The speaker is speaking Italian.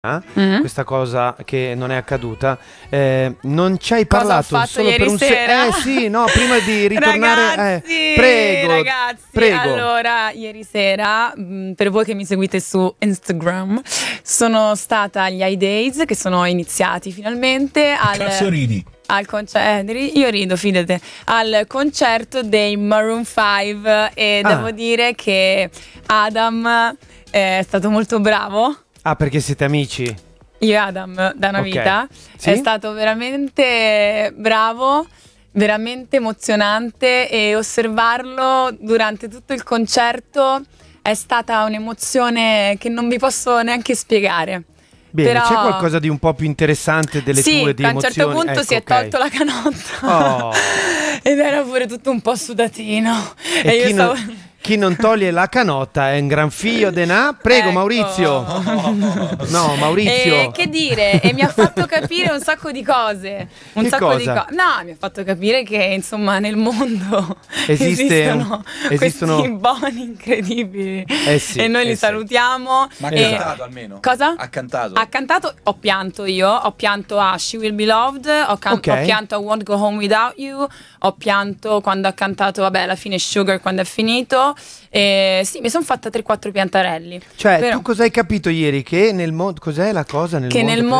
questa cosa che non è accaduta. Non ci hai Cosa ho parlato fatto solo ieri per un sera? sì, no, prima di ritornare. Ragazzi, Prego, ragazzi, prego. allora ieri sera, per voi che mi seguite su Instagram, sono stata agli iDays che sono iniziati finalmente Cazzo ridi? al concerto, io rido, fidate, al concerto dei Maroon 5 e devo dire che Adam è stato molto bravo. Ah, perché siete amici? Io e Adam da una Ok. vita. Sì? È stato veramente bravo, veramente emozionante, e osservarlo durante tutto il concerto è stata un'emozione che non vi posso neanche spiegare. Bene, Però c'è qualcosa di un po' più interessante delle sì, tue di a un certo emozioni? punto si è Ecco, ok. tolto la canotta. Oh. Ed era pure tutto un po' sudatino. E io chi stavo... chi non toglie la canotta è un gran figlio de na. Prego, Ecco. Maurizio. No, Maurizio. E che dire, e mi ha fatto capire un sacco di cose. Un Che sacco di cosa? cose. No, mi ha fatto capire che insomma nel mondo Esistono- questi boni incredibili. Sì, e noi li sì. salutiamo. Ma ha E- cantato almeno? Cosa? Ha cantato? Ha cantato, ho pianto io, ho pianto a She Will Be Loved, Ok. ho pianto a Won't Go Home Without You, ho pianto quando ha cantato, vabbè, alla fine Sugar quando è finito. E sì, mi sono fatta 3-4 piantarelli. Cioè, Però- tu cosa hai capito ieri? Che nel mondo. Cos'è la cosa nel che mondo? nel Credo?